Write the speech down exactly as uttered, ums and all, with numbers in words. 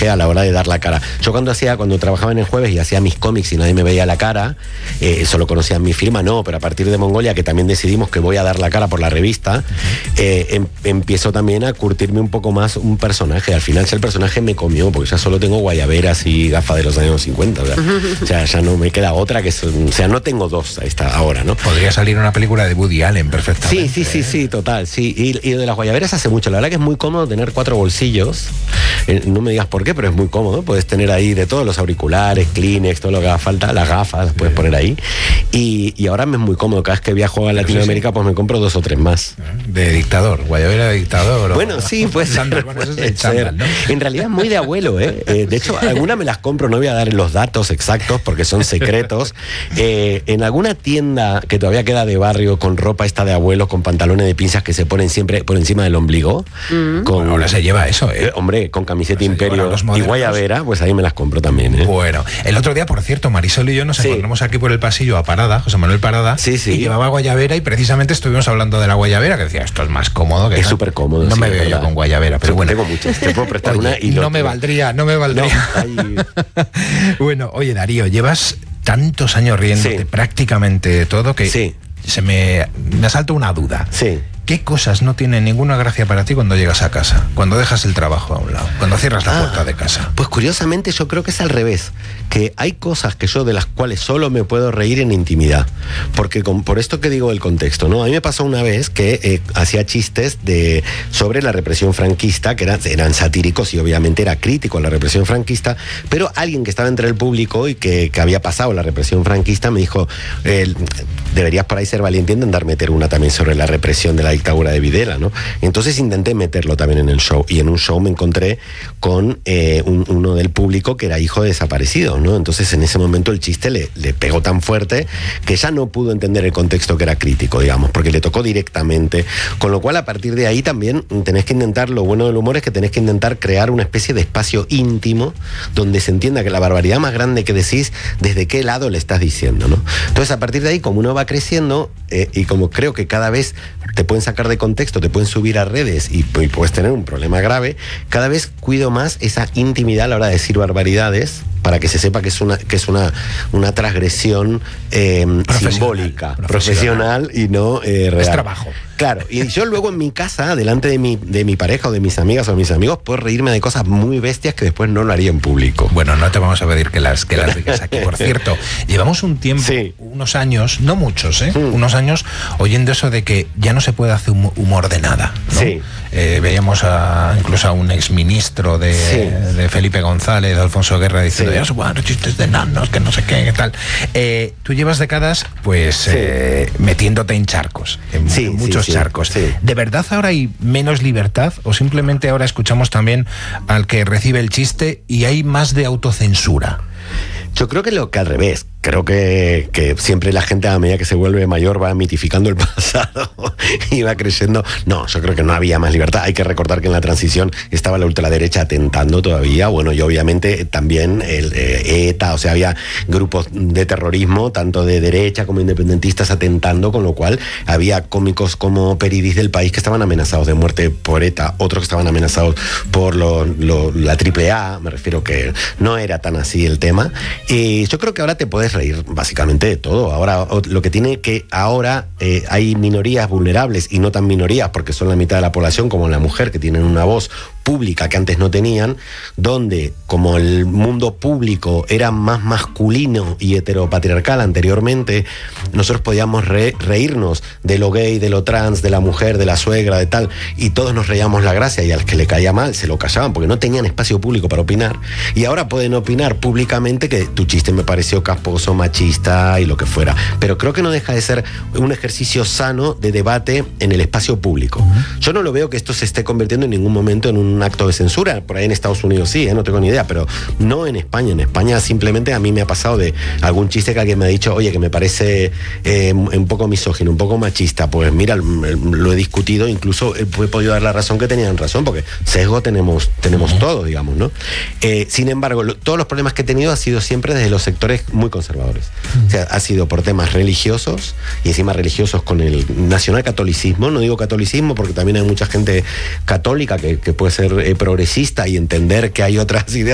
personaje a la hora de dar la cara. Yo cuando hacía, cuando trabajaba en El Jueves y hacía mis cómics y nadie me veía la cara, eh, solo conocían mi firma, no, pero a partir de Mongolia, que también decidimos que voy a dar la cara por la revista, eh, em, empiezo también a curtirme un poco más un personaje. Al final el personaje me comió, porque ya solo tengo guayaberas y gafas de los años cincuenta, o sea, o sea ya no me queda otra que son, o sea, no tengo dos a esta ahora, ¿no? Podría salir una película de Woody Allen perfectamente. Sí, sí, sí, sí, total, sí. Y, y de las guayaberas hace mucho. La verdad que es muy cómodo tener cuatro bolsillos. Eh, no me digas por qué, pero es muy cómodo. Puedes tener ahí de todos los auriculares, Kleenex, todo lo que haga falta. Las gafas las puedes poner ahí. Y, y ahora me es muy cómodo. Cada vez que viajo a Latinoamérica, pues me compro dos o tres más. De dictador, guayabera de dictador. Bueno, o... sí, pues chándal, bueno, eso es de chándal, ¿no? En realidad es muy de abuelo, ¿eh? Eh, De hecho, algunas me las compro, no voy a dar los datos exactos porque son secretos. Eh, en alguna tienda que todavía queda de barrio con ropa esta de abuelos, con pantalones de pinzas que se ponen siempre por encima del ombligo. Mm. Con, bueno, ahora se lleva eso, ¿eh? eh hombre, con camiseta Imperio y guayabera, pues ahí me las compro también, ¿eh? Bueno, el otro día, por cierto, Marisol y yo nos sí. encontramos aquí por el pasillo a Parada, José Manuel Parada, sí, sí. y llevaba guayabera y precisamente estuvimos hablando de la guayabera, que decía, esto es más cómodo que... Es súper cómodo. No sí, me veo yo con guayabera, pero bueno. Tengo muchas, te puedo prestar oye, una y... No me tengo. valdría, no me valdría. No, bueno, oye, Darío, llevas tantos años riéndote sí. prácticamente de todo que sí. se me, me asalta una duda. Sí. ¿Qué cosas no tienen ninguna gracia para ti cuando llegas a casa? Cuando dejas el trabajo a un lado, cuando cierras la ah, puerta de casa. Pues curiosamente yo creo que es al revés, que hay cosas que yo de las cuales solo me puedo reír en intimidad, porque con, por esto que digo el contexto, ¿no? A mí me pasó una vez que eh, hacía chistes de, sobre la represión franquista, que eran, eran satíricos y obviamente era crítico a la represión franquista, pero alguien que estaba entre el público y que, que había pasado la represión franquista me dijo, eh, deberías por ahí ser valiente e intentar meter una también sobre la represión de la dictadura de Videla, ¿no? Entonces intenté meterlo también en el show, y en un show me encontré con eh, un, uno del público que era hijo de desaparecido, ¿no? Entonces en ese momento el chiste le, le pegó tan fuerte que ya no pudo entender el contexto que era crítico, digamos, porque le tocó directamente, con lo cual a partir de ahí también tenés que intentar, lo bueno del humor es que tenés que intentar crear una especie de espacio íntimo donde se entienda que la barbaridad más grande que decís, desde qué lado le estás diciendo, ¿no? Entonces a partir de ahí, como uno va creciendo eh, y como creo que cada vez te pueden sacar de contexto, te pueden subir a redes y, y puedes tener un problema grave, cada vez cuido más esa intimidad a la hora de decir barbaridades, para que se sepa que es una, que es una, una transgresión eh, profesional, simbólica, profesional. profesional y no eh, real. Es trabajo. Claro, y yo luego en mi casa, delante de mi, de mi pareja o de mis amigas o de mis amigos, puedo reírme de cosas muy bestias que después no lo haría en público. Bueno, no te vamos a pedir que las, que las digas aquí. Por cierto, llevamos un tiempo, sí. unos años, no muchos, ¿eh? Mm. unos años oyendo eso de que ya no se puede hacer humor de nada, ¿no? Sí. Eh, veíamos a, incluso a un exministro de, sí. de Felipe González, de Alfonso Guerra, diciendo, sí. ya se pueden hacer chistes de nanos, que no sé qué, qué tal. Eh, tú llevas décadas, pues, sí. eh, metiéndote en charcos, en, sí, en muchos sí, sí. charcos. Sí. ¿De verdad ahora hay menos libertad o simplemente ahora escuchamos también al que recibe el chiste y hay más de autocensura? Yo creo que lo que al revés. Creo que, que siempre la gente a medida que se vuelve mayor va mitificando el pasado y va creciendo. No, yo creo que no había más libertad. Hay que recordar que en la transición estaba la ultraderecha atentando todavía. Bueno, y obviamente también el eh, ETA, o sea, había grupos de terrorismo, tanto de derecha como independentistas atentando, con lo cual había cómicos como Peridis del País que estaban amenazados de muerte por ETA, otros que estaban amenazados por lo, lo, la triple A, me refiero que no era tan así el tema. Y yo creo que ahora te puedes reír básicamente de todo. Ahora lo que tiene que ahora eh, hay minorías vulnerables y no tan minorías porque son la mitad de la población, como la mujer, que tienen una voz pública que antes no tenían, donde como el mundo público era más masculino y heteropatriarcal anteriormente, nosotros podíamos re reírnos de lo gay, de lo trans, de la mujer, de la suegra, de tal, y todos nos reíamos la gracia, y a los que le caía mal se lo callaban porque no tenían espacio público para opinar, y ahora pueden opinar públicamente que tu chiste me pareció casposo, machista y lo que fuera, pero creo que no deja de ser un ejercicio sano de debate en el espacio público. Yo no lo veo que esto se esté convirtiendo en ningún momento en un un acto de censura. Por ahí en Estados Unidos sí, ¿eh? No tengo ni idea, pero no en España. En España simplemente a mí me ha pasado de algún chiste que alguien me ha dicho, oye, que me parece eh, un poco misógino, un poco machista. Pues mira, lo he discutido, incluso he podido dar la razón que tenían razón, porque sesgo tenemos, tenemos uh-huh. todo, digamos, ¿no? Eh, sin embargo, lo, todos los problemas que he tenido ha sido siempre desde los sectores muy conservadores. Uh-huh. O sea, ha sido por temas religiosos, y encima religiosos con el nacionalcatolicismo. No digo catolicismo porque también hay mucha gente católica que, que puede ser eh, progresista y entender que hay otras ideas